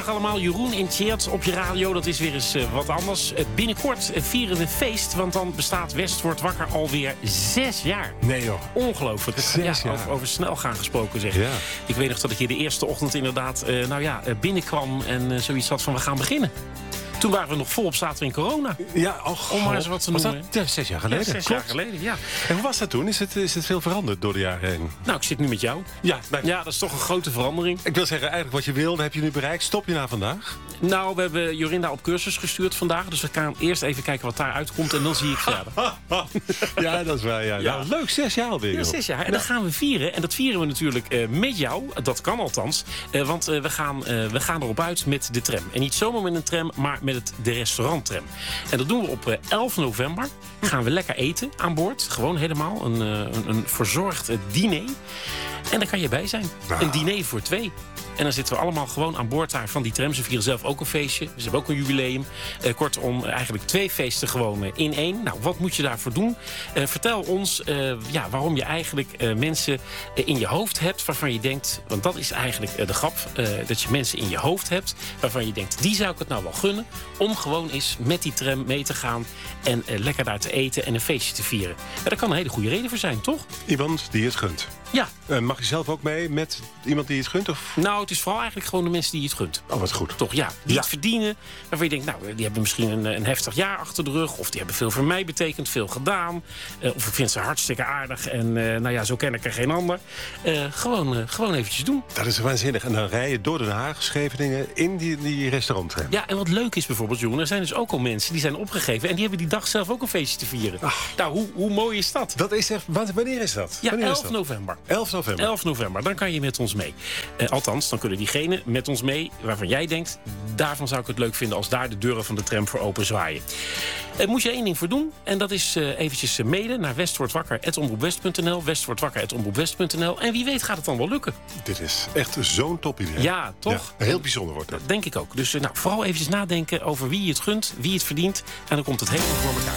Goedemorgen allemaal, Jeroen in Tjeerd op je radio. Dat is weer eens wat anders. Binnenkort vieren we feest, want dan bestaat West wordt wakker alweer 6 jaar. Nee joh. Ongelooflijk. 6 jaar. Over snel gaan gesproken zeg. Ja. Ik weet nog dat ik hier de eerste ochtend inderdaad binnenkwam en zoiets had van we gaan beginnen. Toen waren we nog volop, zaten we in corona. Ja, om maar eens wat te noemen. Dat 6 jaar geleden? Ja, 6 jaar geleden, ja. En hoe was dat toen? Is het veel veranderd door de jaren heen? Nou, ik zit nu met jou. Ja, Ja, dat is toch een grote verandering. ik wil zeggen, eigenlijk wat je wilde heb je nu bereikt. Stop je na vandaag? Nou, we hebben Jorinda op cursus gestuurd vandaag. Dus we gaan eerst even kijken wat daar uitkomt en dan zie ik verder. Ja, dat is waar. Ja. Ja. Nou, leuk, 6 jaar alweer. Ja, 6 jaar. En dat gaan we vieren. En dat vieren we natuurlijk met jou. Dat kan althans. Want we gaan erop uit met de tram. En niet zomaar met een tram, maar met de restauranttram. En dat doen we op 11 november. Gaan we lekker eten aan boord. Gewoon helemaal. Een verzorgd diner. En daar kan je bij zijn. Nou. Een diner voor 2. En dan zitten we allemaal gewoon aan boord daar van die tram. Ze vieren zelf ook een feestje. Ze hebben ook een jubileum. Kortom, eigenlijk 2 feesten gewoon in 1. Nou, wat moet je daarvoor doen? Vertel ons waarom je eigenlijk mensen in je hoofd hebt waarvan je denkt, want dat is eigenlijk de grap, dat je mensen in je hoofd hebt waarvan je denkt, die zou ik het nou wel gunnen om gewoon eens met die tram mee te gaan en lekker daar te eten en een feestje te vieren. Ja, daar kan een hele goede reden voor zijn, toch? Iemand die het gunt. Ja. Mag je zelf ook mee met iemand die het gunt? Of? Nou, het is vooral eigenlijk gewoon de mensen die het gunt. Oh, wat goed. Toch, ja. Die het verdienen. Waarvan je denkt, nou, die hebben misschien een heftig jaar achter de rug. Of die hebben veel voor mij betekend, veel gedaan. Of ik vind ze hartstikke aardig. En zo ken ik er geen ander. Gewoon eventjes doen. Dat is waanzinnig. En dan rij je door Den Haag, Scheveningen, in die restauranttram. Ja, en wat leuk is bijvoorbeeld, Jeroen, er zijn dus ook al mensen die zijn opgegeven. En die hebben die dag zelf ook een feestje te vieren. Ach. Nou, hoe mooi is dat? Dat is echt, wanneer is dat? Ja, wanneer 11 is dat? november. 11 november. 11 november, dan kan je met ons mee. Althans, dan kunnen diegenen met ons mee waarvan jij denkt, daarvan zou ik het leuk vinden als daar de deuren van de tram voor open zwaaien. Moet je 1 ding voor doen, en dat is eventjes mailen naar westwordwakker@omroepwest.nl, westwordwakker@omroepwest.nl. En wie weet gaat het dan wel lukken. Dit is echt zo'n top idee. Ja, toch? Ja, heel bijzonder wordt dat. Dat denk ik ook. Dus vooral eventjes nadenken over wie je het gunt, wie het verdient. En dan komt het helemaal voor elkaar.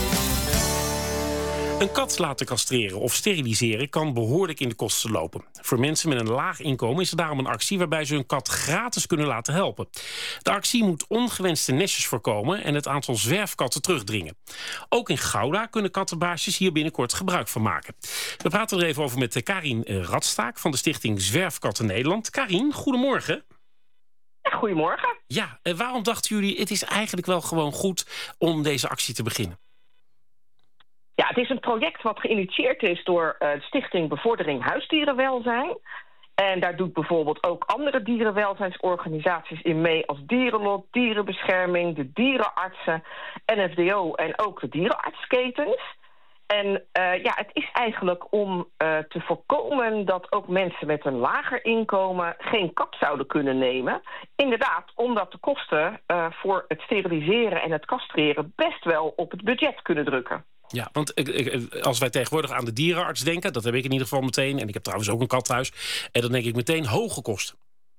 Een kat laten castreren of steriliseren kan behoorlijk in de kosten lopen. Voor mensen met een laag inkomen is er daarom een actie waarbij ze hun kat gratis kunnen laten helpen. De actie moet ongewenste nestjes voorkomen en het aantal zwerfkatten terugdringen. Ook in Gouda kunnen kattenbaasjes hier binnenkort gebruik van maken. We praten er even over met Karin Radstaak van de stichting Zwerfkatten Nederland. Karin, goedemorgen. Goedemorgen. Ja, waarom dachten jullie het is eigenlijk wel gewoon goed om deze actie te beginnen? Ja, het is een project wat geïnitieerd is door de Stichting Bevordering Huisdierenwelzijn. En daar doet bijvoorbeeld ook andere dierenwelzijnsorganisaties in mee als Dierenlot, Dierenbescherming, de dierenartsen, NFDO en ook de dierenartsketens. En het is eigenlijk om te voorkomen dat ook mensen met een lager inkomen geen kat zouden kunnen nemen. Inderdaad, omdat de kosten voor het steriliseren en het castreren best wel op het budget kunnen drukken. Ja, want als wij tegenwoordig aan de dierenarts denken, dat heb ik in ieder geval meteen, en ik heb trouwens ook een kat thuis, en dan denk ik meteen hoge kosten.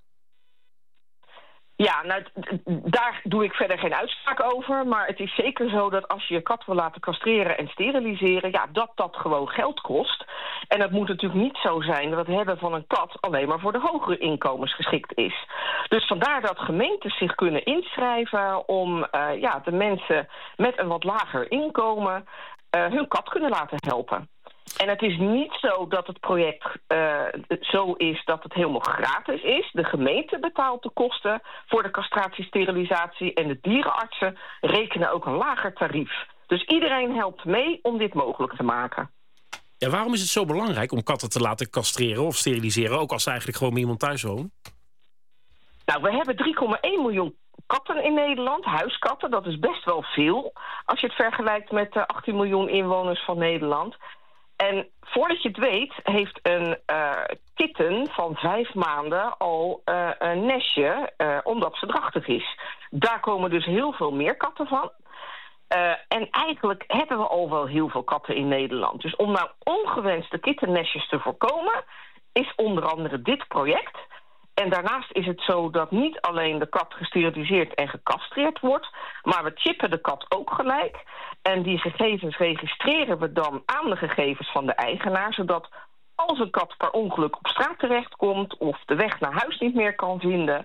Ja, nou, daar doe ik verder geen uitspraak over. Maar het is zeker zo dat als je je kat wil laten castreren en steriliseren, ja, dat gewoon geld kost. En het moet natuurlijk niet zo zijn dat het hebben van een kat alleen maar voor de hogere inkomens geschikt is. Dus vandaar dat gemeentes zich kunnen inschrijven om de mensen met een wat lager inkomen hun kat kunnen laten helpen. En het is niet zo dat het project zo is dat het helemaal gratis is. De gemeente betaalt de kosten voor de castratie, sterilisatie en de dierenartsen rekenen ook een lager tarief. Dus iedereen helpt mee om dit mogelijk te maken. Ja, waarom is het zo belangrijk om katten te laten castreren of steriliseren, ook als ze eigenlijk gewoon met iemand thuis wonen? Nou, we hebben 3,1 miljoen katten in Nederland, huiskatten. Dat is best wel veel als je het vergelijkt met de 18 miljoen inwoners van Nederland. En voordat je het weet, heeft een kitten van 5 maanden al een nestje, omdat ze drachtig is. Daar komen dus heel veel meer katten van. En eigenlijk hebben we al wel heel veel katten in Nederland. Dus om nou ongewenste kittennestjes te voorkomen, is onder andere dit project. En daarnaast is het zo dat niet alleen de kat gesteriliseerd en gecastreerd wordt, maar we chippen de kat ook gelijk. En die gegevens registreren we dan aan de gegevens van de eigenaar, zodat als een kat per ongeluk op straat terechtkomt of de weg naar huis niet meer kan vinden,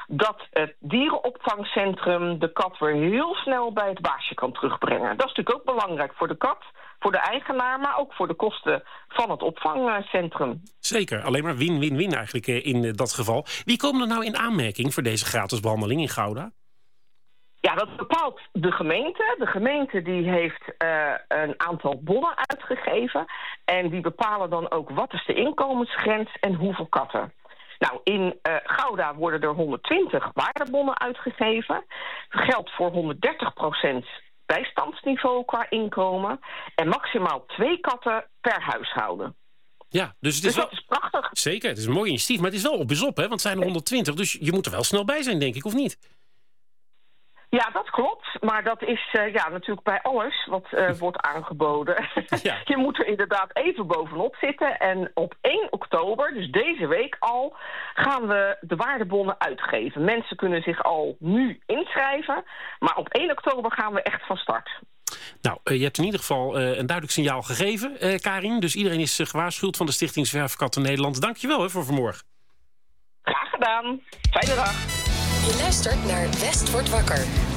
dat het dierenopvangcentrum de kat weer heel snel bij het baasje kan terugbrengen. Dat is natuurlijk ook belangrijk voor de kat, voor de eigenaar, maar ook voor de kosten van het opvangcentrum. Zeker, alleen maar win-win-win eigenlijk in dat geval. Wie komen er nou in aanmerking voor deze gratis behandeling in Gouda? Ja, dat bepaalt de gemeente. De gemeente die heeft een aantal bonnen uitgegeven. En die bepalen dan ook wat is de inkomensgrens en hoeveel katten. Nou, in Gouda worden er 120 waardebonnen uitgegeven. Dat geldt voor 130% bijstandsniveau qua inkomen. En maximaal 2 katten per huishouden. Ja, dus dat is prachtig. Zeker, het is een mooi initiatief, maar het is wel op is op, hè? Want het zijn er 120, dus je moet er wel snel bij zijn, denk ik, of niet? Ja, dat klopt. Maar dat is natuurlijk bij alles wat wordt aangeboden. Ja. Je moet er inderdaad even bovenop zitten. En op 1 oktober, dus deze week al, gaan we de waardebonnen uitgeven. Mensen kunnen zich al nu inschrijven. Maar op 1 oktober gaan we echt van start. Nou, je hebt in ieder geval een duidelijk signaal gegeven, Karin. Dus iedereen is gewaarschuwd van de Stichting Zwerfkatten Nederland. Dank je wel voor vanmorgen. Graag gedaan. Fijne dag. Je luistert naar West wordt wakker.